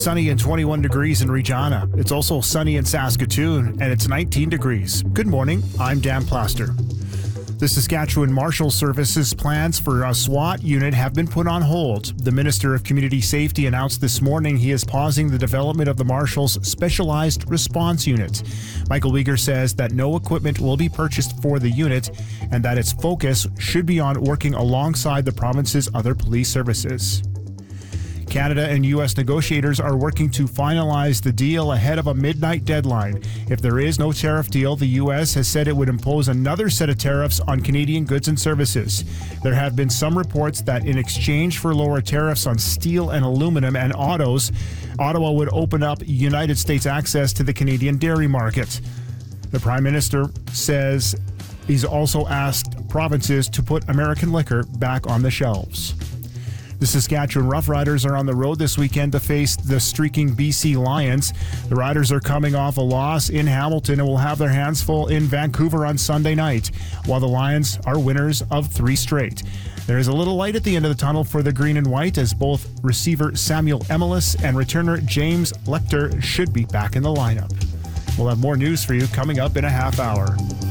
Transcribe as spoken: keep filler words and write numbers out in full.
Sunny and twenty-one degrees in Regina. It's also sunny in Saskatoon, and it's nineteen degrees. Good morning, I'm Dan Plaster. The Saskatchewan Marshal Service's plans for a SWAT unit have been put on hold. The Minister of Community Safety announced this morning he is pausing the development of the Marshals' Specialized Response Unit. Michael Weger says that no equipment will be purchased for the unit and that its focus should be on working alongside the province's other police services. Canada and U S negotiators are working to finalize the deal ahead of a midnight deadline. If there is no tariff deal, the U S has said it would impose another set of tariffs on Canadian goods and services. There have been some reports that in exchange for lower tariffs on steel and aluminum and autos, Ottawa would open up United States access to the Canadian dairy market. The Prime Minister says he's also asked provinces to put American liquor back on the shelves. The Saskatchewan Roughriders are on the road this weekend to face the streaking B C Lions. The Riders are coming off a loss in Hamilton and will have their hands full in Vancouver on Sunday night, while the Lions are winners of three straight. There is a little light at the end of the tunnel for the Green and White, as both receiver Samuel Emelis and returner James Lecter should be back in the lineup. We'll have more news for you coming up in a half hour.